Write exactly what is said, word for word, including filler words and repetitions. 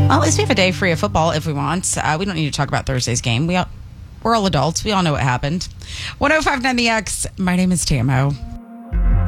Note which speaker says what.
Speaker 1: Well, at least we have a day free of football if we want. Uh, we don't need to talk about Thursday's game. We all, we're all adults. We all know what happened. one oh five point nine The X. My name is Tamo.